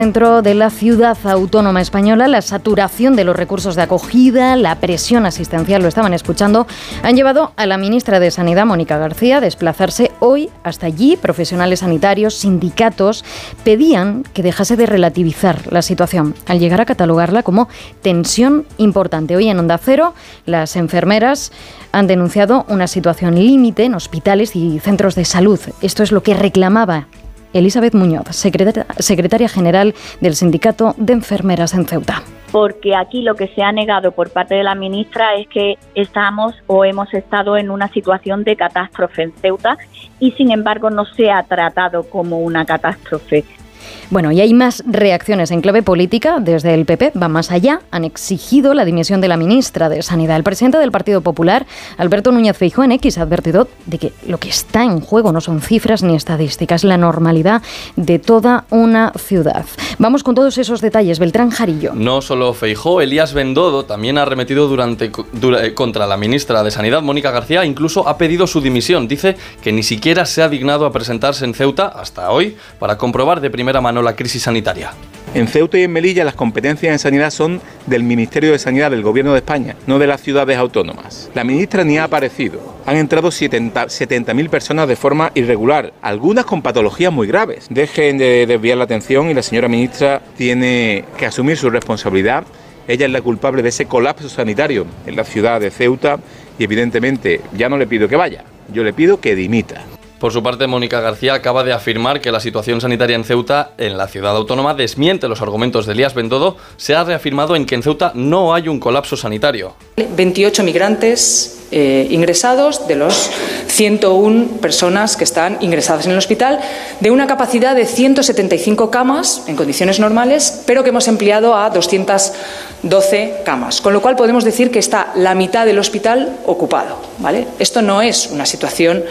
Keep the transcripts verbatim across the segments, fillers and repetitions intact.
Dentro de la ciudad autónoma española, la saturación de los recursos de acogida, la presión asistencial, lo estaban escuchando, han llevado a la ministra de Sanidad, Mónica García, a desplazarse hoy hasta allí. Profesionales sanitarios, sindicatos, pedían que dejase de relativizar la situación, al llegar a catalogarla como tensión importante. Hoy en Onda Cero, las enfermeras han denunciado una situación límite en hospitales y centros de salud. Esto es lo que reclamaba Elizabeth Muñoz, secretaria, secretaria general del Sindicato de Enfermeras en Ceuta. Porque aquí lo que se ha negado por parte de la ministra es que estamos o hemos estado en una situación de catástrofe en Ceuta y sin embargo no se ha tratado como una catástrofe. Bueno, y hay más reacciones en clave política. Desde el P P va más allá. Han exigido la dimisión de la ministra de Sanidad. El presidente del Partido Popular, Alberto Núñez Feijóo, en X ha advertido de que lo que está en juego no son cifras ni estadísticas, la normalidad de toda una ciudad. Vamos con todos esos detalles. Beltrán Jarillo. No solo Feijóo, Elías Bendodo también ha arremetido durante, dura, contra la ministra de Sanidad, Mónica García, incluso ha pedido su dimisión. Dice que ni siquiera se ha dignado a presentarse en Ceuta hasta hoy para comprobar de primera mano la crisis sanitaria. En Ceuta y en Melilla las competencias en sanidad son del Ministerio de Sanidad del Gobierno de España, no de las ciudades autónomas. La ministra ni ha aparecido. Han entrado setenta mil personas de forma irregular, algunas con patologías muy graves. Dejen de desviar la atención y la señora ministra tiene que asumir su responsabilidad. Ella es la culpable de ese colapso sanitario en la ciudad de Ceuta y evidentemente ya no le pido que vaya, yo le pido que dimita. Por su parte, Mónica García acaba de afirmar que la situación sanitaria en Ceuta, en la ciudad autónoma, desmiente los argumentos de Elías Bendodo. Se ha reafirmado en que en Ceuta no hay un colapso sanitario. veintiocho migrantes eh, ingresados de los ciento una personas que están ingresadas en el hospital, de una capacidad de ciento setenta y cinco camas en condiciones normales, pero que hemos empleado a doscientas doce camas, con lo cual podemos decir que está la mitad del hospital ocupado, ¿vale? Esto no es una situación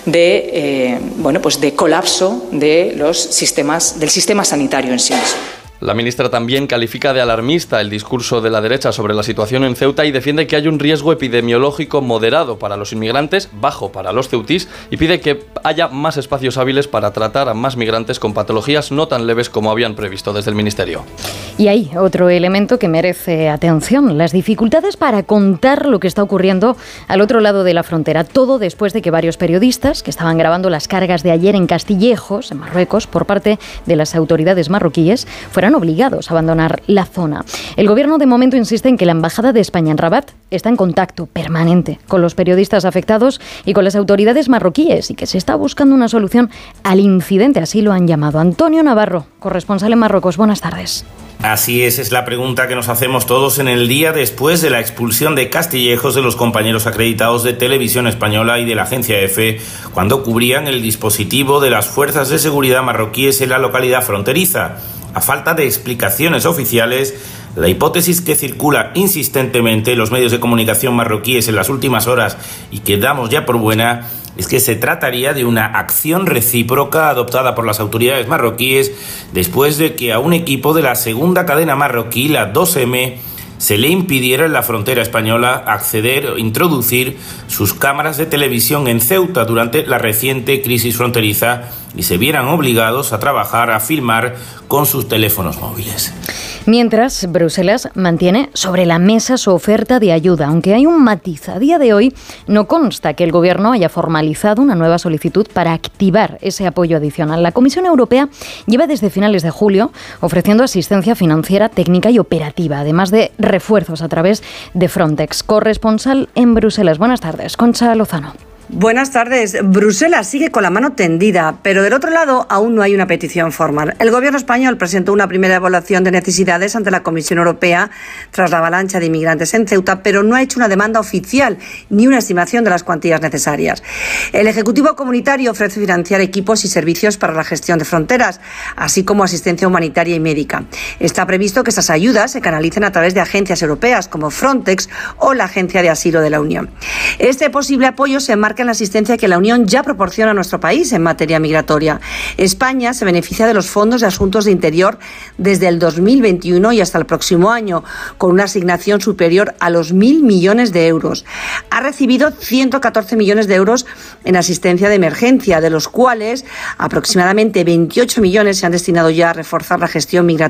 de eh, bueno, pues de colapso de los sistemas del sistema sanitario en sí mismo. La ministra también califica de alarmista el discurso de la derecha sobre la situación en Ceuta y defiende que hay un riesgo epidemiológico moderado para los inmigrantes, bajo para los ceutís, y pide que haya más espacios hábiles para tratar a más migrantes con patologías no tan leves como habían previsto desde el Ministerio. Y hay otro elemento que merece atención, las dificultades para contar lo que está ocurriendo al otro lado de la frontera. Todo después de que varios periodistas que estaban grabando las cargas de ayer en Castillejos, en Marruecos, por parte de las autoridades marroquíes, fueran obligados a abandonar la zona. El gobierno de momento insiste en que la Embajada de España en Rabat está en contacto permanente con los periodistas afectados y con las autoridades marroquíes y que se está buscando una solución al incidente, así lo han llamado. Antonio Navarro, corresponsal en Marruecos, buenas tardes. Así es, es la pregunta que nos hacemos todos en el día después de la expulsión de Castillejos de los compañeros acreditados de Televisión Española y de la agencia EFE cuando cubrían el dispositivo de las fuerzas de seguridad marroquíes en la localidad fronteriza. A falta de explicaciones oficiales, la hipótesis que circula insistentemente en los medios de comunicación marroquíes en las últimas horas y que damos ya por buena es que se trataría de una acción recíproca adoptada por las autoridades marroquíes después de que a un equipo de la segunda cadena marroquí, la dos eme, se le impidiera en la frontera española acceder o introducir sus cámaras de televisión en Ceuta durante la reciente crisis fronteriza y se vieran obligados a trabajar, a filmar con sus teléfonos móviles. Mientras, Bruselas mantiene sobre la mesa su oferta de ayuda, aunque hay un matiz. A día de hoy no consta que el Gobierno haya formalizado una nueva solicitud para activar ese apoyo adicional. La Comisión Europea lleva desde finales de julio ofreciendo asistencia financiera, técnica y operativa, además de refuerzos a través de Frontex. Corresponsal en Bruselas. Buenas tardes, Concha Lozano. Buenas tardes. Bruselas sigue con la mano tendida, pero del otro lado aún no hay una petición formal. El Gobierno español presentó una primera evaluación de necesidades ante la Comisión Europea tras la avalancha de inmigrantes en Ceuta, pero no ha hecho una demanda oficial ni una estimación de las cuantías necesarias. El Ejecutivo Comunitario ofrece financiar equipos y servicios para la gestión de fronteras, así como asistencia humanitaria y médica. Está previsto que esas ayudas se canalicen a través de agencias europeas como Frontex o la Agencia de Asilo de la Unión. Este posible apoyo se enmarca en la asistencia que la Unión ya proporciona a nuestro país en materia migratoria. España se beneficia de los fondos de asuntos de interior desde el dos mil veintiuno y hasta el próximo año, con una asignación superior a los mil millones de euros. Ha recibido ciento catorce millones de euros en asistencia de emergencia, de los cuales aproximadamente veintiocho millones se han destinado ya a reforzar la gestión migratoria